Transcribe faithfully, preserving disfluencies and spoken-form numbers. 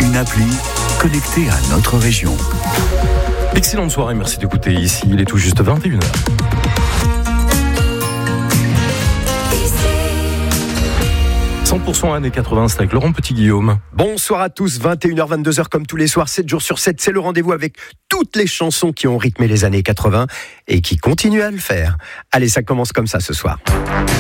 une appli connectée à notre région. Excellente soirée, merci d'écouter ici, il est tout juste vingt et une heures. cent pour cent années quatre-vingts, c'est avec Laurent Petit-Guillaume. Bonsoir à tous, vingt et une heures, vingt-deux heures comme tous les soirs, sept jours sur sept, c'est le rendez-vous avec toutes les chansons qui ont rythmé les années quatre-vingts et qui continuent à le faire. Allez, ça commence comme ça ce soir.